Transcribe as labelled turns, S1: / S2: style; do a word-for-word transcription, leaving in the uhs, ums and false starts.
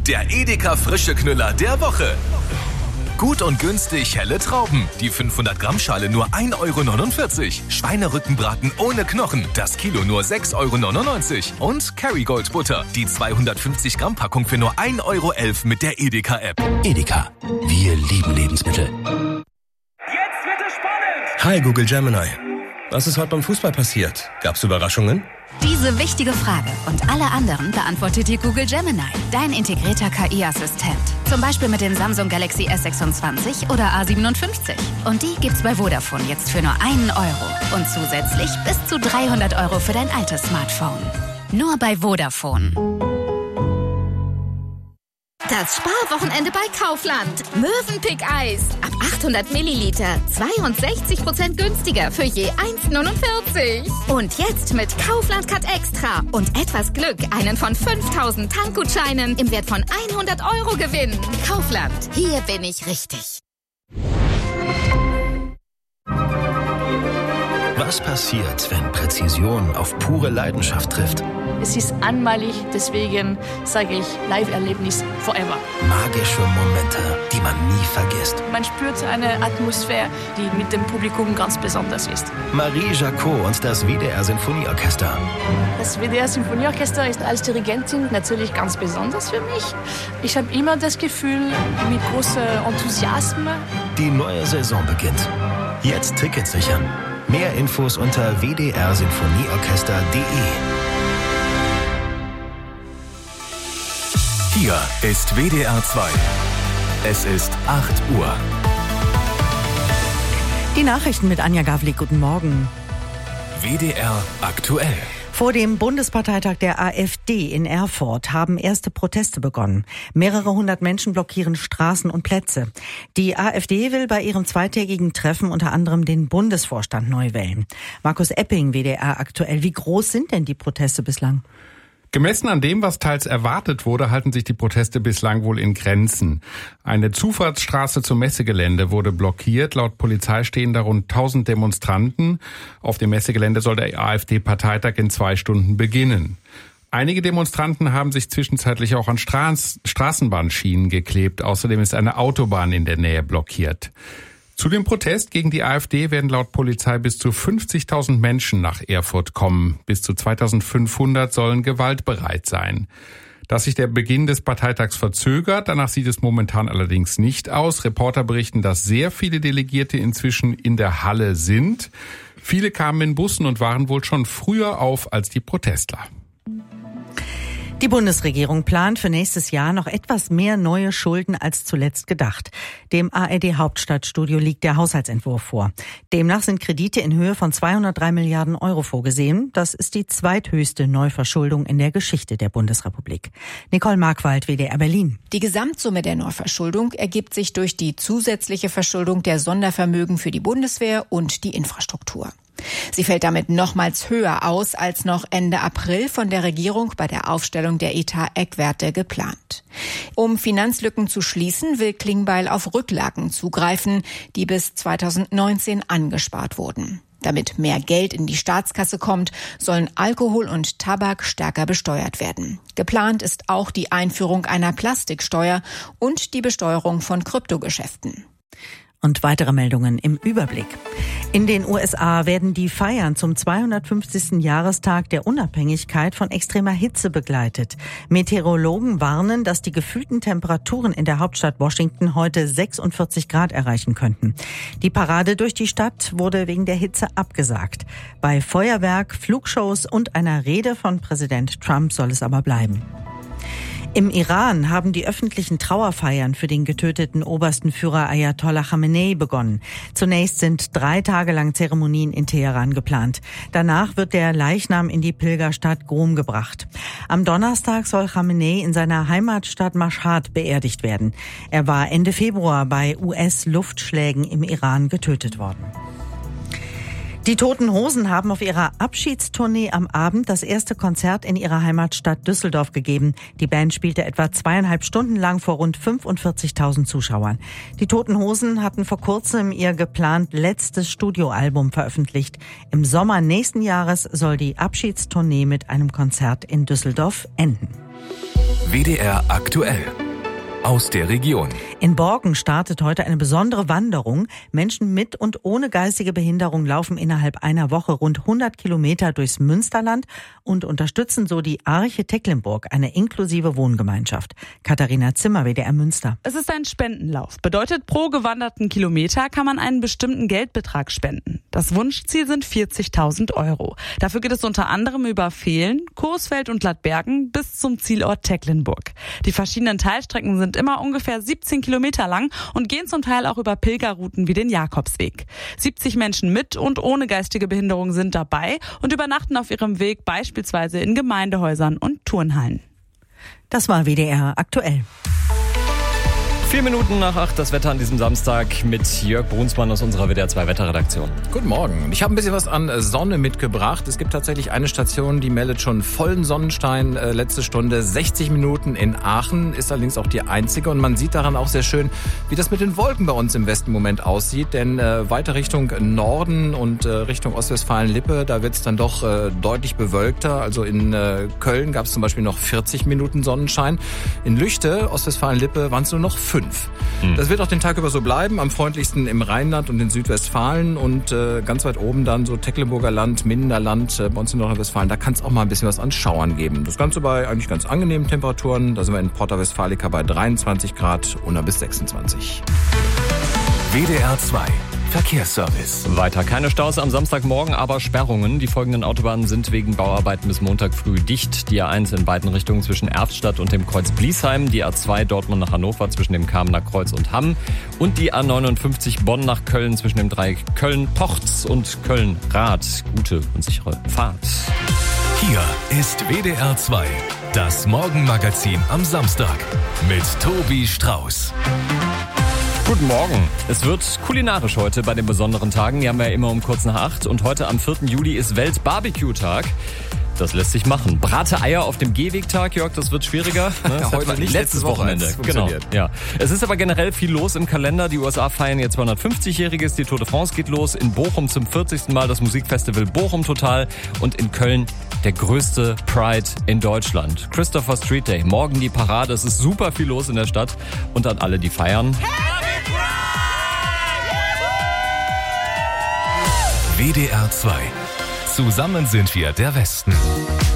S1: der Edeka frische Knüller der Woche. Gut und günstig helle Trauben. Die fünfhundert Gramm Schale nur ein Euro neunundvierzig. Schweinerückenbraten ohne Knochen. Das Kilo nur sechs Euro neunundneunzig. Und Kerrygold Butter. Die zweihundertfünfzig Gramm Packung für nur ein Euro elf mit der Edeka-App.
S2: Edeka. Wir lieben Lebensmittel.
S3: Jetzt wird es spannend!
S4: Hi Google Gemini. Was ist heute beim Fußball passiert? Gab's Überraschungen?
S5: Diese wichtige Frage und alle anderen beantwortet dir Google Gemini, dein integrierter K I-Assistent. Zum Beispiel mit den Samsung Galaxy S sechsundzwanzig oder A siebenundfünfzig. Und die gibt's bei Vodafone jetzt für nur einen Euro. Und zusätzlich bis zu dreihundert Euro für dein altes Smartphone. Nur bei Vodafone.
S6: Das Sparwochenende bei Kaufland. Mövenpick-Eis. Ab achthundert Milliliter. zweiundsechzig Prozent günstiger für je eins neunundvierzig. Und jetzt mit Kaufland Cut Extra. Und etwas Glück einen von fünftausend Tankgutscheinen im Wert von hundert Euro gewinnen. Kaufland. Hier bin ich richtig.
S2: Was passiert, wenn Präzision auf pure Leidenschaft trifft?
S7: Es ist einmalig, deswegen sage ich Live-Erlebnis forever.
S2: Magische Momente, die man nie vergisst.
S7: Man spürt eine Atmosphäre, die mit dem Publikum ganz besonders ist.
S2: Marie Jacot und das W D R-Sinfonieorchester.
S7: Das W D R-Sinfonieorchester ist als Dirigentin natürlich ganz besonders für mich. Ich habe immer das Gefühl, mit großem Enthusiasmus.
S2: Die neue Saison beginnt. Jetzt Tickets sichern. Mehr Infos unter w d r sinfonieorchester punkt d e.
S1: Hier ist W D R zwei. Es ist acht Uhr.
S8: Die Nachrichten mit Anja Gavlik. Guten Morgen.
S1: W D R aktuell.
S8: Vor dem Bundesparteitag der AfD in Erfurt haben erste Proteste begonnen. Mehrere hundert Menschen blockieren Straßen und Plätze. Die AfD will bei ihrem zweitägigen Treffen unter anderem den Bundesvorstand neu wählen. Markus Epping, W D R aktuell. Wie groß sind denn die Proteste bislang?
S9: Gemessen an dem, was teils erwartet wurde, halten sich die Proteste bislang wohl in Grenzen. Eine Zufahrtsstraße zum Messegelände wurde blockiert. Laut Polizei stehen da rund tausend Demonstranten. Auf dem Messegelände soll der AfD-Parteitag in zwei Stunden beginnen. Einige Demonstranten haben sich zwischenzeitlich auch an Straß- Straßenbahnschienen geklebt. Außerdem ist eine Autobahn in der Nähe blockiert. Zu dem Protest gegen die AfD werden laut Polizei bis zu fünfzigtausend Menschen nach Erfurt kommen. Bis zu zweitausendfünfhundert sollen gewaltbereit sein. Dass sich der Beginn des Parteitags verzögert, danach sieht es momentan allerdings nicht aus. Reporter berichten, dass sehr viele Delegierte inzwischen in der Halle sind. Viele kamen in Bussen und waren wohl schon früher auf als die Protestler.
S8: Die Bundesregierung plant für nächstes Jahr noch etwas mehr neue Schulden als zuletzt gedacht. Dem A R D-Hauptstadtstudio liegt der Haushaltsentwurf vor. Demnach sind Kredite in Höhe von zweihundertdrei Milliarden Euro vorgesehen. Das ist die zweithöchste Neuverschuldung in der Geschichte der Bundesrepublik. Nicole Markwald, W D R Berlin.
S10: Die Gesamtsumme der Neuverschuldung ergibt sich durch die zusätzliche Verschuldung der Sondervermögen für die Bundeswehr und die Infrastruktur. Sie fällt damit nochmals höher aus als noch Ende April von der Regierung bei der Aufstellung der Etat-Eckwerte geplant. Um Finanzlücken zu schließen, will Klingbeil auf Rücklagen zugreifen, die bis zweitausendneunzehn angespart wurden. Damit mehr Geld in die Staatskasse kommt, sollen Alkohol und Tabak stärker besteuert werden. Geplant ist auch die Einführung einer Plastiksteuer und die Besteuerung von Kryptogeschäften.
S8: Und weitere Meldungen im Überblick. In den U S A werden die Feiern zum zweihundertfünfzigsten Jahrestag der Unabhängigkeit von extremer Hitze begleitet. Meteorologen warnen, dass die gefühlten Temperaturen in der Hauptstadt Washington heute sechsundvierzig Grad erreichen könnten. Die Parade durch die Stadt wurde wegen der Hitze abgesagt. Bei Feuerwerk, Flugshows und einer Rede von Präsident Trump soll es aber bleiben. Im Iran haben die öffentlichen Trauerfeiern für den getöteten obersten Führer Ayatollah Khamenei begonnen. Zunächst sind drei Tage lang Zeremonien in Teheran geplant. Danach wird der Leichnam in die Pilgerstadt Qom gebracht. Am Donnerstag soll Khamenei in seiner Heimatstadt Mashhad beerdigt werden. Er war Ende Februar bei U S-Luftschlägen im Iran getötet worden. Die Toten Hosen haben auf ihrer Abschiedstournee am Abend das erste Konzert in ihrer Heimatstadt Düsseldorf gegeben. Die Band spielte etwa zweieinhalb Stunden lang vor rund fünfundvierzigtausend Zuschauern. Die Toten Hosen hatten vor kurzem ihr geplant letztes Studioalbum veröffentlicht. Im Sommer nächsten Jahres soll die Abschiedstournee mit einem Konzert in Düsseldorf enden.
S1: W D R aktuell. Aus der Region.
S8: In Borken startet heute eine besondere Wanderung. Menschen mit und ohne geistige Behinderung laufen innerhalb einer Woche rund hundert Kilometer durchs Münsterland und unterstützen so die Arche Tecklenburg, eine inklusive Wohngemeinschaft. Katharina Zimmer, W D R Münster.
S11: Es ist ein Spendenlauf. Bedeutet, pro gewanderten Kilometer kann man einen bestimmten Geldbetrag spenden. Das Wunschziel sind vierzigtausend Euro. Dafür geht es unter anderem über Vehlen, Coesfeld und Ladbergen bis zum Zielort Tecklenburg. Die verschiedenen Teilstrecken sind immer ungefähr siebzehn Kilometer lang und gehen zum Teil auch über Pilgerrouten wie den Jakobsweg. siebzig Menschen mit und ohne geistige Behinderung sind dabei und übernachten auf ihrem Weg beispielsweise in Gemeindehäusern und Turnhallen.
S8: Das war W D R aktuell.
S12: Vier Minuten nach acht, das Wetter an diesem Samstag mit Jörg Brunsmann aus unserer W D R zwei Wetterredaktion.
S13: Guten Morgen. Ich habe ein bisschen was an Sonne mitgebracht. Es gibt tatsächlich eine Station, die meldet schon vollen Sonnenschein. Äh, letzte Stunde sechzig Minuten in Aachen, ist allerdings auch die einzige. Und man sieht daran auch sehr schön, wie das mit den Wolken bei uns im Westen im Moment aussieht. Denn äh, weiter Richtung Norden und äh, Richtung Ostwestfalen-Lippe, da wird es dann doch äh, deutlich bewölkter. Also in äh, Köln gab es zum Beispiel noch vierzig Minuten Sonnenschein. In Lüchte, Ostwestfalen-Lippe, waren es nur noch fünf. Hm. Das wird auch den Tag über so bleiben. Am freundlichsten im Rheinland und in Südwestfalen und äh, ganz weit oben dann so Tecklenburger Land, Mindener Land, äh, bei uns in Nordrhein-Westfalen. Da kann es auch mal ein bisschen was an Schauern geben. Das Ganze bei eigentlich ganz angenehmen Temperaturen. Da sind wir in Porta Westfalica bei dreiundzwanzig Grad, Unna bis sechsundzwanzig.
S1: W D R zwei Verkehrsservice.
S12: Weiter keine Staus am Samstagmorgen, aber Sperrungen. Die folgenden Autobahnen sind wegen Bauarbeiten bis Montag früh dicht. Die A eins in beiden Richtungen zwischen Erftstadt und dem Kreuz Bliesheim. Die A zwei Dortmund nach Hannover zwischen dem Kamener Kreuz und Hamm. Und die A neunundfünfzig Bonn nach Köln zwischen dem Dreieck Köln-Pochtz und Köln-Rath. Gute und sichere Fahrt.
S1: Hier ist W D R zwei, das Morgenmagazin am Samstag mit Tobi Strauß.
S12: Guten Morgen. Es wird kulinarisch heute bei den besonderen Tagen. Die haben wir ja immer um kurz nach acht. Und heute am vierten Juli ist Welt-Barbecue-Tag. Das lässt sich machen. Brate Eier auf dem Gehwegtag, Jörg, das wird schwieriger. Ne?
S13: Ja, heute nicht,
S12: letztes Wochenende. Genau. Ja. Es ist aber generell viel los im Kalender. Die U S A feiern ihr zweihundertfünfzigjähriges. Die Tour de France geht los. In Bochum zum vierzigsten Mal das Musikfestival Bochum Total. Und in Köln der größte Pride in Deutschland. Christopher Street Day. Morgen die Parade. Es ist super viel los in der Stadt. Und an alle, die feiern.
S1: W D R zwei. Zusammen sind wir der Westen.